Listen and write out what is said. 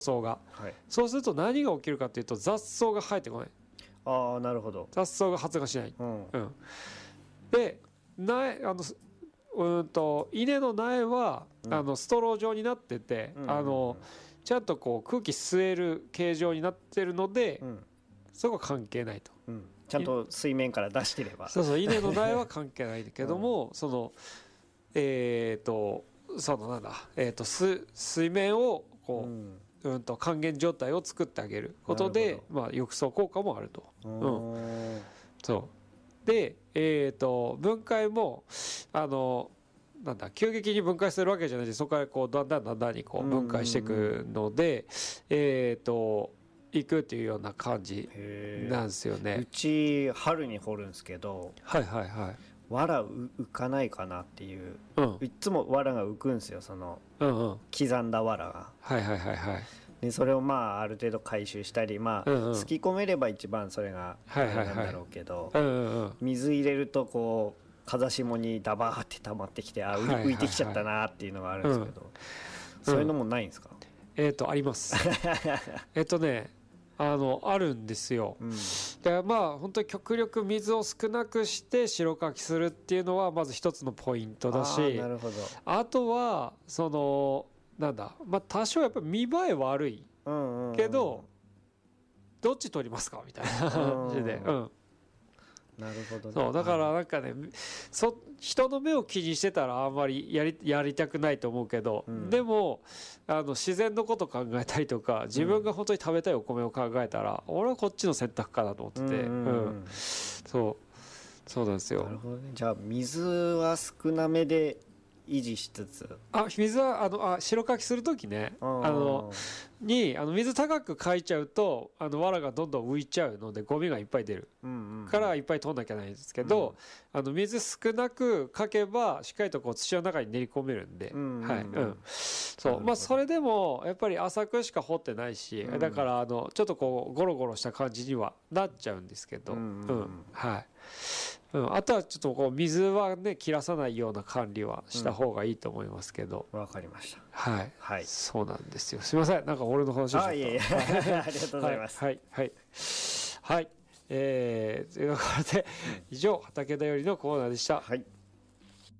草が、 はい、 そうすると何が起きるかというと雑草が生えてこない。 ああなるほど。 雑草が発芽しない、 うんうん、で苗稲の苗は、ストロー状になってて、ちゃんとこう空気吸える形状になってるので、そこは関係ないと、 ちゃんと水面から出してればそう稲の苗は関係ないんだけども、そのなんだ、水面をこう、還元状態を作ってあげることで、抑草効果もあると。そうで、分解もなんだ急激に分解するわけじゃないし、そこからこうだんだんにこう分解していくので、いくっていうような感じなんですよね。 うち春に掘るんですけど、藁浮かないかなっていう、いつも藁が浮くんですよ、その、刻んだ藁が。でそれをある程度回収したり、すき込めれば一番それがなんだろうけど、水入れるとこう風下にダバーって溜まってきて、浮いてきちゃったなっていうのがあるんですけど、そういうのもないんですか？ ありますあるんですよ。で本当に極力水を少なくして白かきするっていうのはまず一つのポイントだし、あとはそのなんだ、多少やっぱり見栄え悪いけど、どっち取りますかみたいな感じで、 なるほどね。 そうだからなんかね、人の目を気にしてたらあんまりやりたくないと思うけど、でも自然のこと考えたりとか、自分が本当に食べたいお米を考えたら、俺はこっちの選択かなと思ってて、そうなんですよ。 なるほどね。じゃあ水は少なめで維持しつつ、 水は白かきする時ね、水高くかいちゃうと藁がどんどん浮いちゃうのでゴミがいっぱい出るからいっぱい取んなきゃないんですけど、水少なくかけばしっかりとこう土の中に練り込めるんで、それでもやっぱり浅くしか掘ってないし、だからちょっとこうゴロゴロした感じにはなっちゃうんですけど、あとはちょっとこう水はね切らさないような管理はした方がいいと思いますけど。 わかりました。 そうなんですよ。すみません、なんか俺の話をしちゃった。 ありがとうございます。 ということで以上畑田よりのコーナーでした。